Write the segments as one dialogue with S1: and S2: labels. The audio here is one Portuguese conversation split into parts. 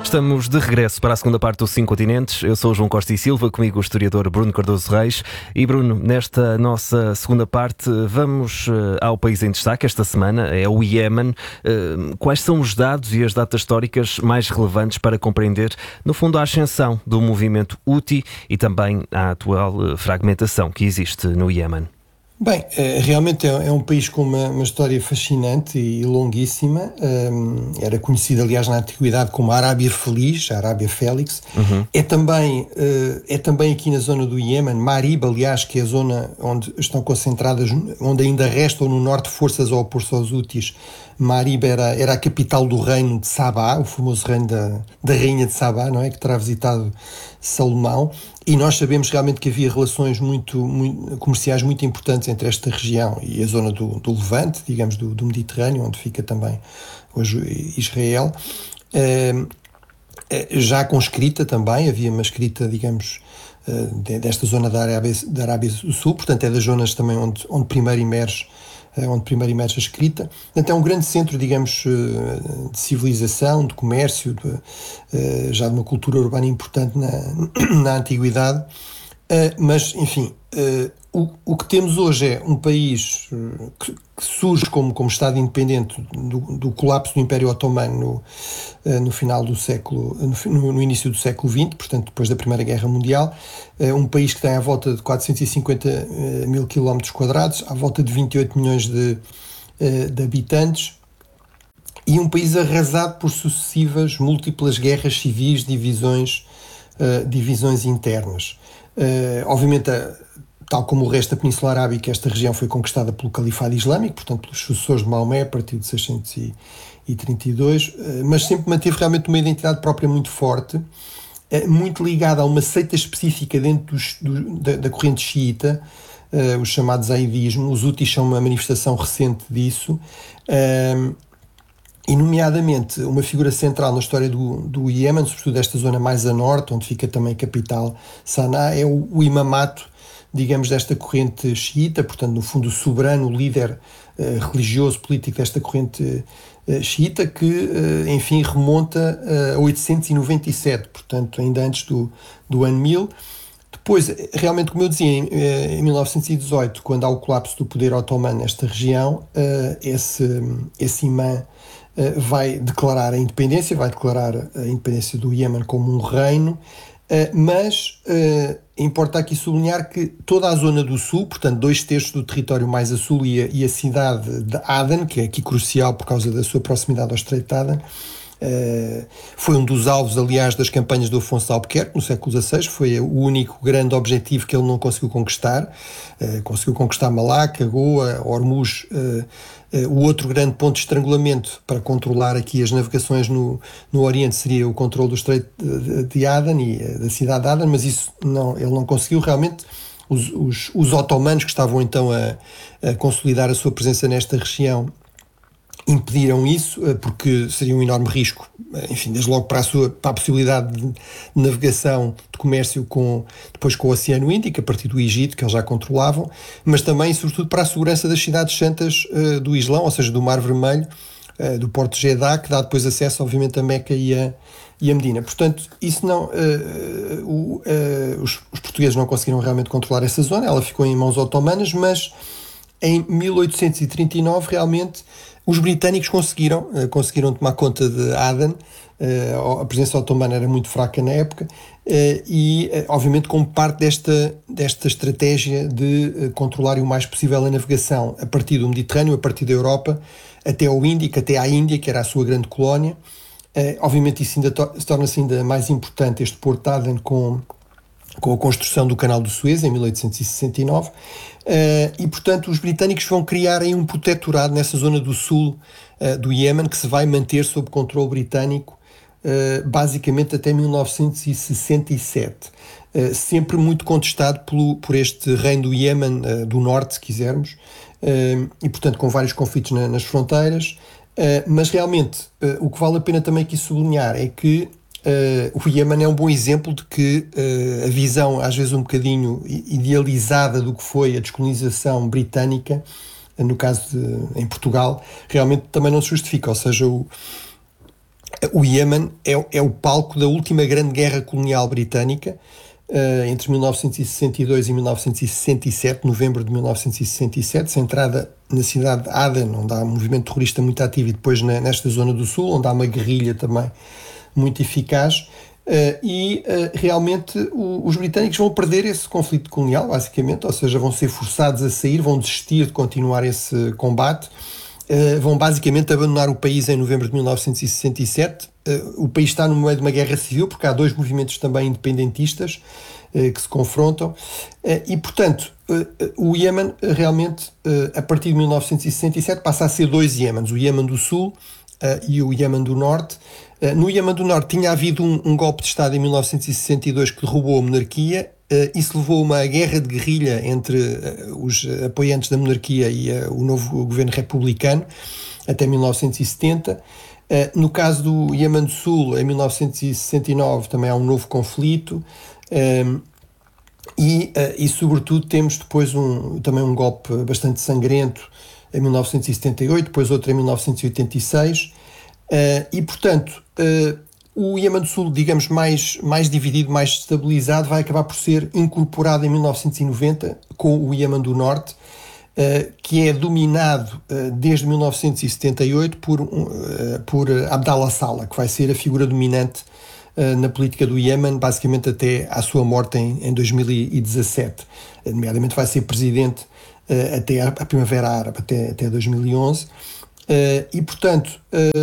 S1: Estamos de regresso para a segunda parte do 5 Continentes. Eu sou o João Costa e Silva, comigo o historiador Bruno Cardoso Reis. E Bruno, nesta nossa segunda parte vamos ao país em destaque esta semana, é o Iémen. Quais são os dados e as datas históricas mais relevantes para compreender, no fundo, a ascensão do movimento Houthi e também a atual fragmentação que existe no Iémen?
S2: Bem, realmente é um país com uma história fascinante e longuíssima. Era conhecido, aliás, na Antiguidade como a Arábia Feliz, a Arábia Félix. É também aqui na zona do Iémen, Marib, aliás, que é a zona onde estão concentradas, onde ainda restam no norte forças a opor-se aos Houthis. Marib era a capital do reino de Sabá, o famoso reino da rainha de Sabá, não é? Que terá visitado Salomão. E nós sabemos realmente que havia relações comerciais muito importantes entre esta região e a zona do Levante, digamos, do Mediterrâneo, onde fica também hoje Israel. Já com escrita também, havia uma escrita, digamos, desta zona da Arábia do Sul, portanto é das zonas também onde primeiro emerge a escrita. Portanto, é um grande centro, digamos, de civilização, de comércio, já de uma cultura urbana importante na Antiguidade. Mas, enfim, o que temos hoje é um país que surge como Estado independente do colapso do Império Otomano no final do século, no início do século XX, portanto, depois da Primeira Guerra Mundial. Um país que tem à volta de 450 mil quilómetros quadrados, à volta de 28 milhões de habitantes, e um país arrasado por sucessivas múltiplas guerras civis, divisões internas. Obviamente, tal como o resto da Península Arábica, esta região foi conquistada pelo Califado Islâmico, portanto pelos sucessores de Maomé, a partir de 632, mas sempre manteve realmente uma identidade própria muito forte, muito ligada a uma seita específica dentro da corrente xiita, o chamado zaidismo. Os Houthis são uma manifestação recente disso, e nomeadamente uma figura central na história do Iémen, sobretudo desta zona mais a norte, onde fica também a capital Sanaa, é o imamato, digamos, desta corrente xiita, portanto, no fundo, o soberano, o líder religioso, político desta corrente xiita, que, enfim, remonta a 897, portanto, ainda antes do ano 1000. Depois, realmente, como eu dizia, em 1918, quando há o colapso do poder otomano nesta região, esse imã vai declarar a independência do Iémen como um reino, mas importa aqui sublinhar que toda a zona do sul, portanto 2/3 do território mais a sul e a cidade de Aden, que é aqui crucial por causa da sua proximidade ao Estreito de Aden, foi um dos alvos, aliás, das campanhas do Afonso de Albuquerque no século XVI. Foi o único grande objetivo que ele não conseguiu conquistar. Conseguiu conquistar Malaca, Goa, Hormuz. O outro grande ponto de estrangulamento para controlar aqui as navegações no Oriente seria o controle do Estreito de Aden e da cidade de Aden, mas isso ele não conseguiu realmente. Os otomanos, que estavam então a consolidar a sua presença nesta região, impediram isso, porque seria um enorme risco, enfim, desde logo para a possibilidade de navegação, de comércio depois com o Oceano Índico, a partir do Egito, que eles já controlavam, mas também, sobretudo, para a segurança das cidades santas do Islão, ou seja, do Mar Vermelho, do Porto de Jeddah, que dá depois acesso, obviamente, a Meca e a Medina. Portanto, isso não, os portugueses não conseguiram realmente controlar essa zona, ela ficou em mãos otomanas, mas em 1839, realmente, os britânicos conseguiram tomar conta de Aden. A presença otomana era muito fraca na época, e obviamente como parte desta estratégia de controlar o mais possível a navegação a partir do Mediterrâneo, a partir da Europa, até ao Índico, até à Índia, que era a sua grande colónia. Obviamente isso torna-se ainda mais importante, este porto de Aden, com a construção do Canal do Suez em 1869, e portanto os britânicos vão criar aí um protetorado nessa zona do sul do Iémen, que se vai manter sob controle britânico basicamente até 1967, sempre muito contestado por este reino do Iémen do norte, se quisermos, e portanto com vários conflitos nas fronteiras, mas realmente o que vale a pena também aqui sublinhar é que o Iémen é um bom exemplo de que a visão, às vezes um bocadinho idealizada do que foi a descolonização britânica, no caso em Portugal, realmente também não se justifica. Ou seja, O Iémen é o palco da última grande guerra colonial britânica, entre 1962 e 1967, novembro de 1967, centrada na cidade de Aden, onde há um movimento terrorista muito ativo, e depois nesta zona do sul, onde há uma guerrilha também muito eficaz. Realmente os britânicos vão perder esse conflito colonial, basicamente, ou seja, vão ser forçados a sair, vão desistir de continuar esse combate. Vão basicamente abandonar o país em novembro de 1967. O país está no meio de uma guerra civil, porque há dois movimentos também independentistas que se confrontam. Portanto, o Iémen realmente, a partir de 1967, passa a ser dois Iémenes, o Iémen do Sul e o Iémen do Norte. No Iémen do Norte tinha havido um golpe de Estado em 1962 que derrubou a monarquia. Isso levou a uma guerra de guerrilha entre os apoiantes da monarquia e o novo governo republicano até 1970. No caso do Iémen do Sul, em 1969, também há um novo conflito. Sobretudo, temos depois também um golpe bastante sangrento em 1978, depois outro em 1986. Portanto, o Iémen do Sul, digamos, mais dividido, mais estabilizado, vai acabar por ser incorporado em 1990 com o Iémen do Norte, que é dominado desde 1978 por Abdallah Saleh, que vai ser a figura dominante na política do Iémen, basicamente até à sua morte em 2017. Nomeadamente vai ser presidente até à Primavera Árabe, até 2011. Portanto,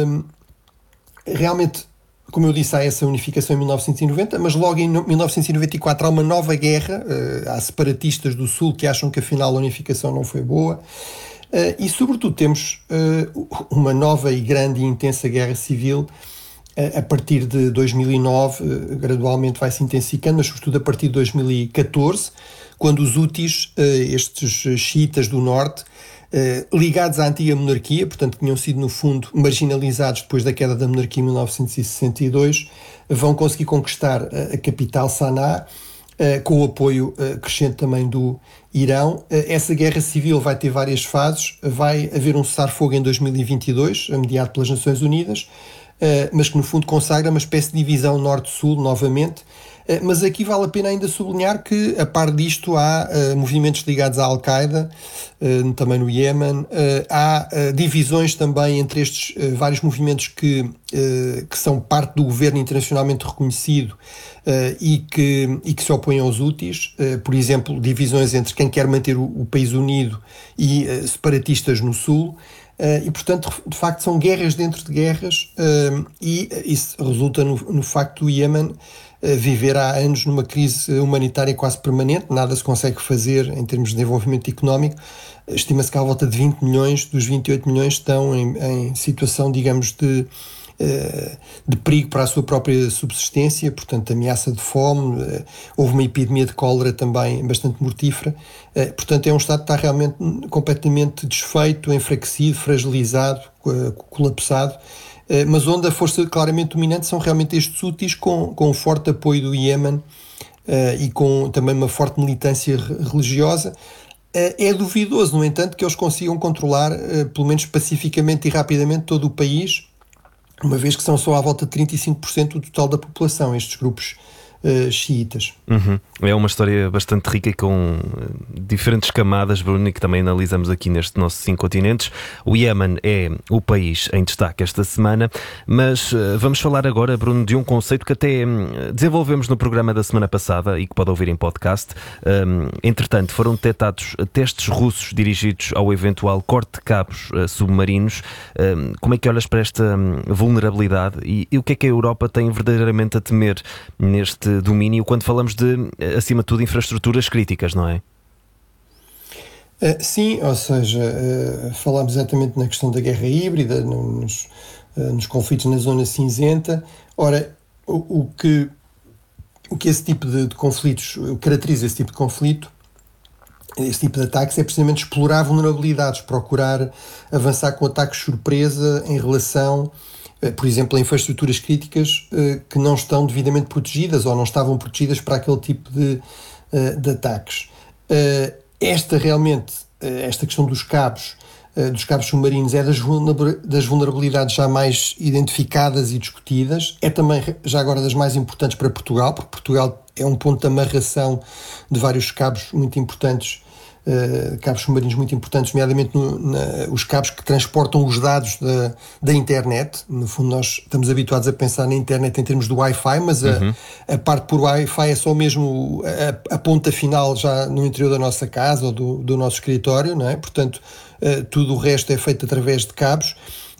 S2: realmente, como eu disse, há essa unificação em 1990, mas logo em 1994 há uma nova guerra. Há separatistas do Sul que acham que afinal a unificação não foi boa. Sobretudo, temos uma nova e grande e intensa guerra civil a partir de 2009, gradualmente vai se intensificando, mas sobretudo a partir de 2014, quando os Houthis, estes xiitas do norte, ligados à antiga monarquia, portanto tinham sido no fundo marginalizados depois da queda da monarquia em 1962, vão conseguir conquistar a capital Sanaa, com o apoio crescente também do Irão. Essa guerra civil vai ter várias fases. Vai haver um cessar-fogo em 2022, mediado pelas Nações Unidas, mas que no fundo consagra uma espécie de divisão norte-sul novamente. Mas aqui vale a pena ainda sublinhar que, a par disto, há movimentos ligados à Al-Qaeda, também no Iémen. Há divisões também entre estes vários movimentos que são parte do governo internacionalmente reconhecido e que se opõem aos Houthis. Por exemplo, divisões entre quem quer manter o país unido e separatistas no sul. Portanto, de facto, são guerras dentro de guerras, e isso resulta no facto do Iémen viver há anos numa crise humanitária quase permanente. Nada se consegue fazer em termos de desenvolvimento económico. Estima-se que à volta de 20 milhões dos 28 milhões estão em situação, digamos, de perigo para a sua própria subsistência, portanto, ameaça de fome. Houve uma epidemia de cólera também bastante mortífera. Portanto, é um Estado que está realmente completamente desfeito, enfraquecido, fragilizado, colapsado, mas onde a força claramente dominante são realmente estes Houthis, com um forte apoio do Iémen e com também uma forte militância religiosa. É duvidoso, no entanto, que eles consigam controlar, pelo menos pacificamente e rapidamente, todo o país, uma vez que são só à volta de 35% do total da população, estes grupos xiitas.
S1: É uma história bastante rica e com diferentes camadas, Bruno, e que também analisamos aqui neste nosso 5 continentes. O Iémen é o país em destaque esta semana, mas vamos falar agora, Bruno, de um conceito que até desenvolvemos no programa da semana passada e que pode ouvir em podcast. Entretanto, foram detectados testes russos dirigidos ao eventual corte de cabos submarinos. Como é que olhas para esta vulnerabilidade e o que é que a Europa tem verdadeiramente a temer neste domínio quando falamos de, acima de tudo, infraestruturas críticas, não é?
S2: Sim, ou seja, falámos exatamente na questão da guerra híbrida, nos conflitos na zona cinzenta. Ora, o que esse tipo de conflitos, caracteriza esse tipo de conflito, esse tipo de ataques, é precisamente explorar vulnerabilidades, procurar avançar com ataques surpresa em relação, por exemplo, a infraestruturas críticas que não estão devidamente protegidas ou não estavam protegidas para aquele tipo de ataques. Esta questão dos cabos dos cabos submarinos é das vulnerabilidades já mais identificadas e discutidas. É também, já agora, das mais importantes para Portugal, porque Portugal é um ponto de amarração de vários cabos muito importantes, cabos submarinos muito importantes, nomeadamente os cabos que transportam os dados da internet. No fundo, nós estamos habituados a pensar na internet em termos do Wi-Fi, mas a parte por Wi-Fi é só mesmo a ponta final já no interior da nossa casa ou do nosso escritório, não é? Portanto, tudo o resto é feito através de cabos.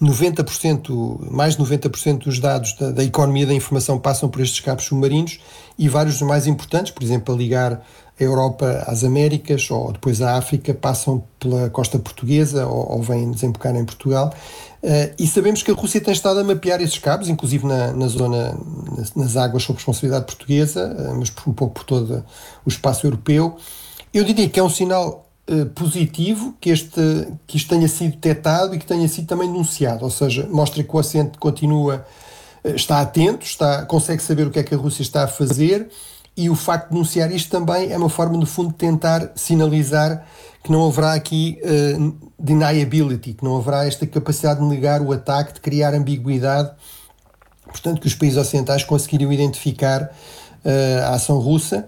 S2: 90%, mais de 90% dos dados da economia da informação passam por estes cabos submarinos, e vários dos mais importantes, por exemplo, a ligar a Europa às Américas ou depois à África, passam pela costa portuguesa ou vêm desembocar em Portugal. E sabemos que a Rússia tem estado a mapear esses cabos, inclusive na zona, nas águas sob responsabilidade portuguesa, mas um pouco por todo o espaço europeu. Eu diria que é um sinal positivo que isto tenha sido detectado e que tenha sido também denunciado, ou seja, mostra que o Ocidente continua, está atento, consegue saber o que é que a Rússia está a fazer, e o facto de denunciar isto também é uma forma, no fundo, de tentar sinalizar que não haverá aqui deniability, que não haverá esta capacidade de negar o ataque, de criar ambiguidade, portanto que os países ocidentais conseguiriam identificar a ação russa.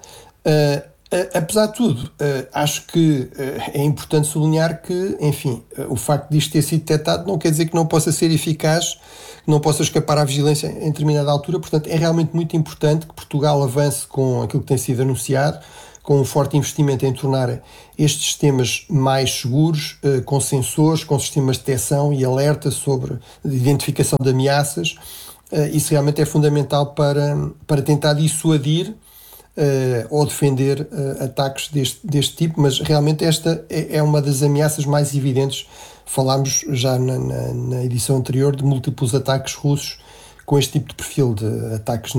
S2: Apesar de tudo, acho que é importante sublinhar que, enfim, o facto disto ter sido detectado não quer dizer que não possa ser eficaz, que não possa escapar à vigilância em determinada altura. Portanto, é realmente muito importante que Portugal avance com aquilo que tem sido anunciado, com um forte investimento em tornar estes sistemas mais seguros, com sensores, com sistemas de detecção e alerta sobre identificação de ameaças. Isso realmente é fundamental para tentar dissuadir ou defender ataques deste tipo, mas realmente esta é uma das ameaças mais evidentes. Falámos já na edição anterior de múltiplos ataques russos com este tipo de perfil de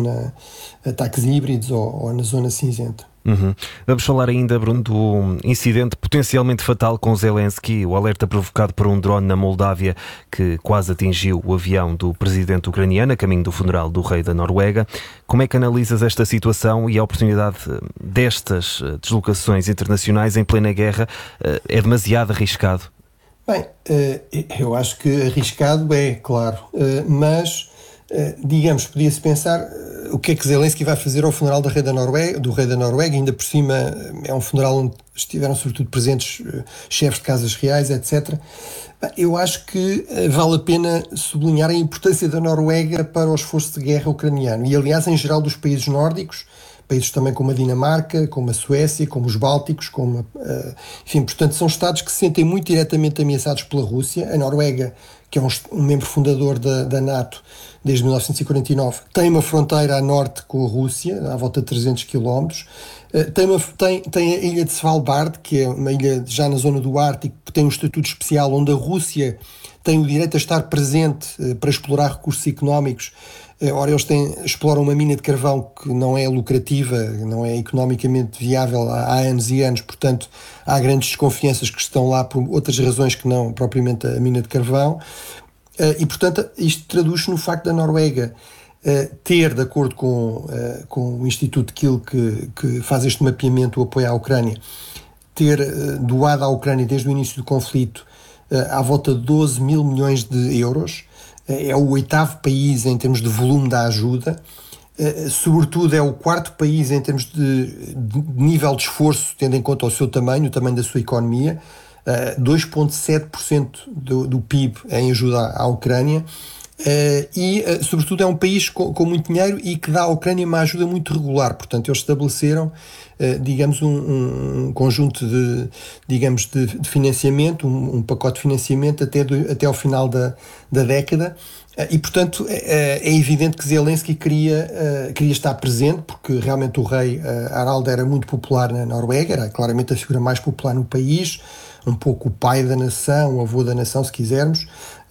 S2: ataques híbridos ou na zona cinzenta.
S1: Vamos falar ainda, Bruno, do incidente potencialmente fatal com Zelensky, o alerta provocado por um drone na Moldávia que quase atingiu o avião do presidente ucraniano a caminho do funeral do rei da Noruega. Como é que analisas esta situação e a oportunidade destas deslocações internacionais em plena guerra? É demasiado arriscado?
S2: Bem, eu acho que arriscado é, claro, mas digamos, podia-se pensar o que é que Zelensky vai fazer ao funeral do rei da Noruega, ainda por cima é um funeral onde estiveram sobretudo presentes chefes de casas reais, etc. Eu acho que vale a pena sublinhar a importância da Noruega para o esforço de guerra ucraniano e, aliás, em geral dos países nórdicos, países também como a Dinamarca, como a Suécia, como os Bálticos, enfim, portanto, são Estados que se sentem muito diretamente ameaçados pela Rússia. A Noruega, que é um membro fundador da NATO desde 1949, tem uma fronteira a norte com a Rússia, à volta de 300 km. Tem a ilha de Svalbard, que é uma ilha já na zona do Ártico, que tem um estatuto especial onde a Rússia tem o direito a estar presente para explorar recursos económicos. Ora, eles exploram uma mina de carvão que não é lucrativa, não é economicamente viável há anos e anos, portanto há grandes desconfianças que estão lá por outras razões que não propriamente a mina de carvão. E, portanto, isto traduz-se no facto da Noruega ter, de acordo com o Instituto Kiel, que faz este mapeamento, o apoio à Ucrânia, ter doado à Ucrânia desde o início do conflito à volta de 12 mil milhões de euros. É o 8º país em termos de volume da ajuda, sobretudo é o 4º país em termos de nível de esforço, tendo em conta o seu tamanho, o tamanho da sua economia, 2,7% do PIB em ajuda à Ucrânia, e sobretudo é um país com muito dinheiro e que dá à Ucrânia uma ajuda muito regular. Portanto, eles estabeleceram, digamos, um conjunto de financiamento, um pacote de financiamento até ao final da década. E, portanto, é evidente que Zelensky queria estar presente, porque realmente o rei Harald era muito popular na Noruega, era claramente a figura mais popular no país, um pouco o pai da nação, o avô da nação, se quisermos.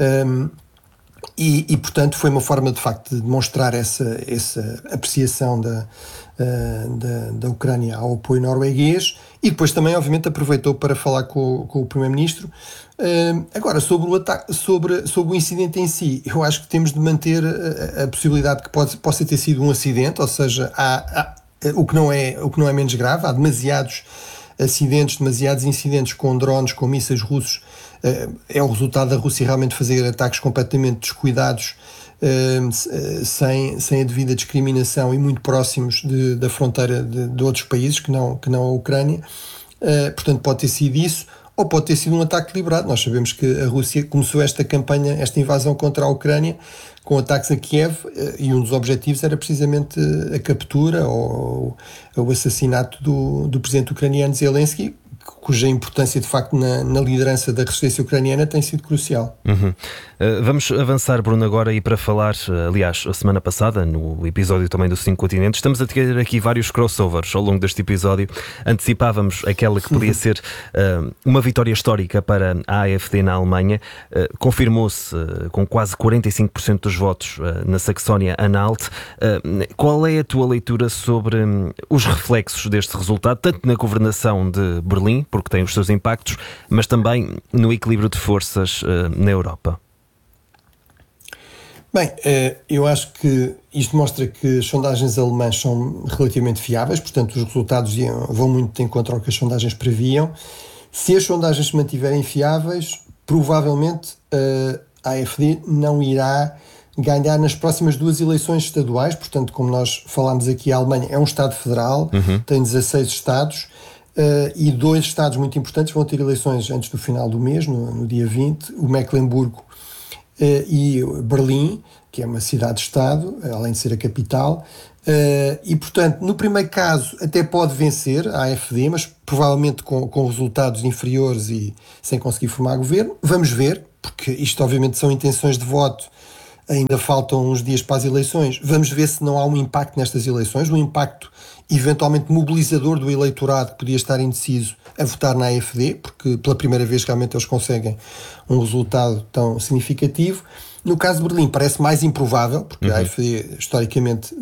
S2: E, portanto, foi uma forma, de facto, de demonstrar essa apreciação da Ucrânia ao apoio norueguês, e depois também, obviamente, aproveitou para falar com o Primeiro-Ministro. Agora, sobre o ataque, sobre o incidente em si, eu acho que temos de manter a possibilidade que possa ter sido um acidente, ou seja, o que não é menos grave. Há demasiados incidentes com drones, com mísseis russos é o resultado da Rússia realmente fazer ataques completamente descuidados, sem a devida discriminação e muito próximos da fronteira de outros países que não a Ucrânia. Portanto, pode ter sido isso, ou pode ter sido um ataque deliberado. Nós sabemos que a Rússia começou esta campanha, esta invasão contra a Ucrânia, com ataques a Kiev, e um dos objetivos era precisamente a captura ou o assassinato do presidente ucraniano Zelensky, cuja importância de facto na liderança da resistência ucraniana tem sido crucial.
S1: Vamos avançar, Bruno, agora, e para falar, aliás, a semana passada, no episódio também do 5 Continentes, estamos a ter aqui vários crossovers ao longo deste episódio. Antecipávamos aquela que podia ser uma vitória histórica para a AfD na Alemanha. Confirmou-se com quase 45% dos votos na Saxónia-Anhalt. Qual é a tua leitura sobre os reflexos deste resultado, tanto na governação de Berlim, porque tem os seus impactos, mas também no equilíbrio de forças na Europa?
S2: Bem, eu acho que isto mostra que as sondagens alemãs são relativamente fiáveis, portanto os resultados vão muito de encontro ao que as sondagens previam. Se as sondagens se mantiverem fiáveis, provavelmente a AfD não irá ganhar nas próximas 2 eleições estaduais. Portanto, como nós falámos aqui, a Alemanha é um Estado federal, tem 16 Estados, e 2 Estados muito importantes vão ter eleições antes do final do mês, no dia 20, o Mecklenburgo e Berlim, que é uma cidade-estado, além de ser a capital, e portanto, no primeiro caso até pode vencer a AfD, mas provavelmente com resultados inferiores e sem conseguir formar governo. Vamos ver, porque isto obviamente são intenções de voto, ainda faltam uns dias para as eleições. Vamos ver se não há um impacto nestas eleições, um impacto eventualmente mobilizador do eleitorado que podia estar indeciso a votar na AfD, porque pela primeira vez realmente eles conseguem um resultado tão significativo. No caso de Berlim parece mais improvável, porque a AfD historicamente